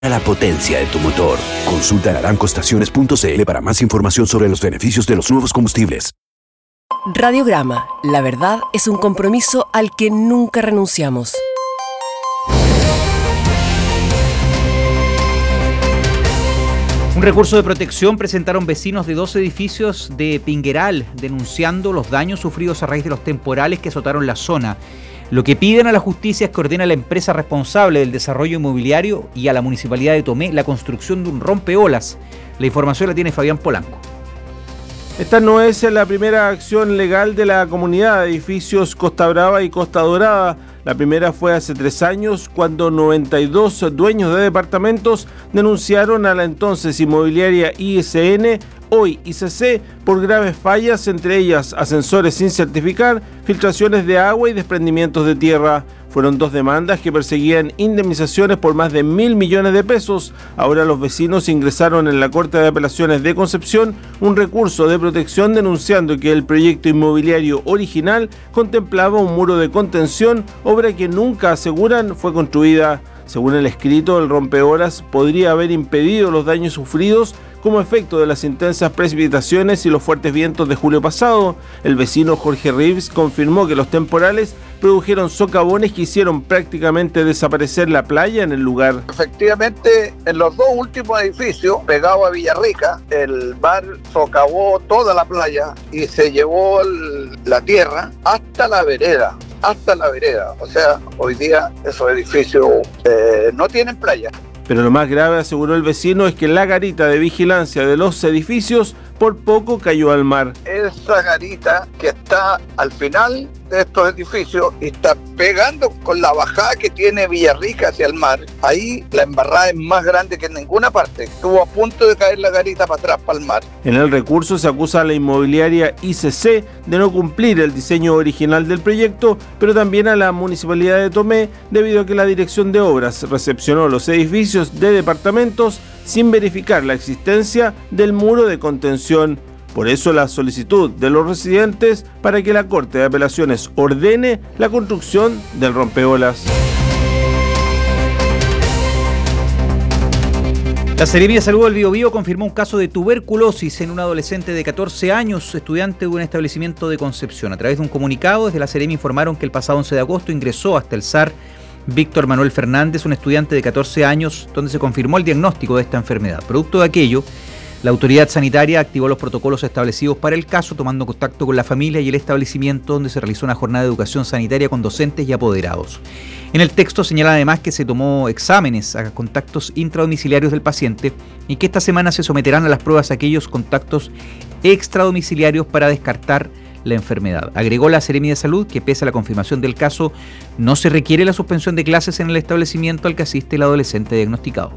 a la potencia de tu motor. Consulta en aramcoestaciones.cl para más información sobre los beneficios de los nuevos combustibles. Radiograma, la verdad es un compromiso al que nunca renunciamos. Un recurso de protección presentaron vecinos de 2 edificios de Pingueral, denunciando los daños sufridos a raíz de los temporales que azotaron la zona. Lo que piden a la justicia es que ordene a la empresa responsable del desarrollo inmobiliario y a la Municipalidad de Tomé la construcción de un rompeolas. La información la tiene Fabián Polanco. Esta no es la primera acción legal de la comunidad de edificios Costa Brava y Costa Dorada. La primera fue hace 3 años, cuando 92 dueños de departamentos denunciaron a la entonces inmobiliaria ISN, hoy ICC, por graves fallas, entre ellas ascensores sin certificar, filtraciones de agua y desprendimientos de tierra. Fueron 2 demandas que perseguían indemnizaciones por más de 1.000 millones de pesos. Ahora los vecinos ingresaron en la Corte de Apelaciones de Concepción un recurso de protección denunciando que el proyecto inmobiliario original contemplaba un muro de contención, obra que nunca, aseguran, fue construida. Según el escrito, el rompeolas podría haber impedido los daños sufridos como efecto de las intensas precipitaciones y los fuertes vientos de julio pasado. El vecino Jorge Rives confirmó que los temporales produjeron socavones que hicieron prácticamente desaparecer la playa en el lugar. Efectivamente, en los 2 últimos edificios, pegados a Villarrica, el mar socavó toda la playa y se llevó la tierra hasta la vereda. O sea, hoy día esos edificios no tienen playa. Pero lo más grave, aseguró el vecino, es que la garita de vigilancia de los edificios por poco cayó al mar. Esa garita que está al final de estos edificios y está pegando con la bajada que tiene Villarrica hacia el mar. Ahí la embarrada es más grande que en ninguna parte. Estuvo a punto de caer la garita para atrás, para el mar. En el recurso se acusa a la inmobiliaria ICC de no cumplir el diseño original del proyecto, pero también a la Municipalidad de Tomé, debido a que la Dirección de Obras recepcionó los edificios de departamentos sin verificar la existencia del muro de contención. Por eso la solicitud de los residentes para que la Corte de Apelaciones ordene la construcción del rompeolas. La Seremía de Salud del Biobío confirmó un caso de tuberculosis en un adolescente de 14 años, estudiante de un establecimiento de Concepción. A través de un comunicado, desde la Seremía informaron que el pasado 11 de agosto ingresó hasta el SAR Víctor Manuel Fernández, un estudiante de 14 años, donde se confirmó el diagnóstico de esta enfermedad. Producto de aquello, la autoridad sanitaria activó los protocolos establecidos para el caso, tomando contacto con la familia y el establecimiento, donde se realizó una jornada de educación sanitaria con docentes y apoderados. En el texto señala además que se tomó exámenes a contactos intradomiciliarios del paciente y que esta semana se someterán a las pruebas aquellos contactos extradomiciliarios para descartar la enfermedad. Agregó la Seremía de Salud que, pese a la confirmación del caso, no se requiere la suspensión de clases en el establecimiento al que asiste el adolescente diagnosticado.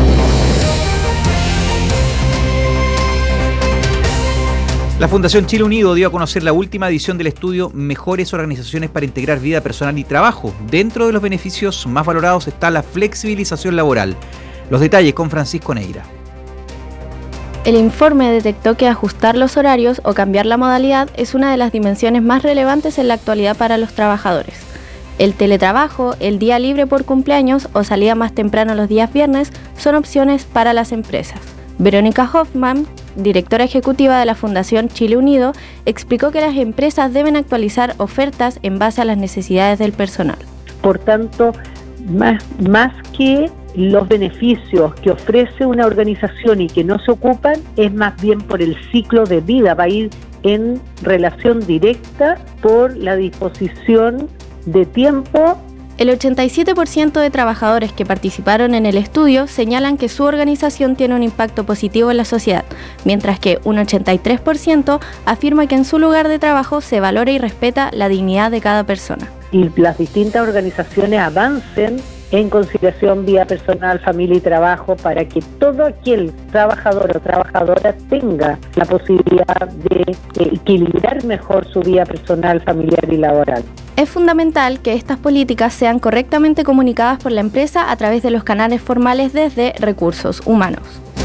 La Fundación Chile Unido dio a conocer la última edición del estudio Mejores Organizaciones para Integrar Vida Personal y Trabajo. Dentro de los beneficios más valorados está la flexibilización laboral. Los detalles con Francisco Neira. El informe detectó que ajustar los horarios o cambiar la modalidad es una de las dimensiones más relevantes en la actualidad para los trabajadores. El teletrabajo, el día libre por cumpleaños o salida más temprano los días viernes son opciones para las empresas. Verónica Hoffman, directora ejecutiva de la Fundación Chile Unido, explicó que las empresas deben actualizar ofertas en base a las necesidades del personal. Por tanto, más que los beneficios que ofrece una organización y que no se ocupan, es más bien por el ciclo de vida, va a ir en relación directa por la disposición de tiempo. El 87% de trabajadores que participaron en el estudio señalan que su organización tiene un impacto positivo en la sociedad, mientras que un 83% afirma que en su lugar de trabajo se valora y respeta la dignidad de cada persona. Y las distintas organizaciones avancen en conciliación vida personal, familia y trabajo para que todo aquel trabajador o trabajadora tenga la posibilidad de equilibrar mejor su vida personal, familiar y laboral. Es fundamental que estas políticas sean correctamente comunicadas por la empresa a través de los canales formales desde Recursos Humanos.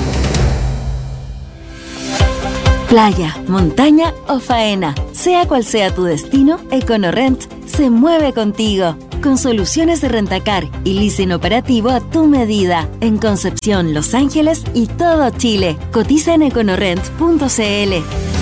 Playa, montaña o faena, sea cual sea tu destino, EconoRent se mueve contigo. con soluciones de rentacar y leasing operativo a tu medida. En Concepción, Los Ángeles y todo Chile. Cotiza en econorrent.cl.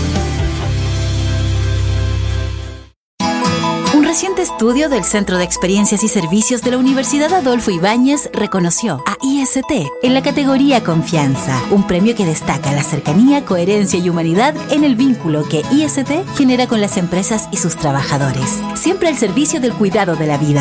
Un reciente estudio del Centro de Experiencias y Servicios de la Universidad Adolfo Ibáñez reconoció a IST en la categoría Confianza, un premio que destaca la cercanía, coherencia y humanidad en el vínculo que IST genera con las empresas y sus trabajadores, siempre al servicio del cuidado de la vida.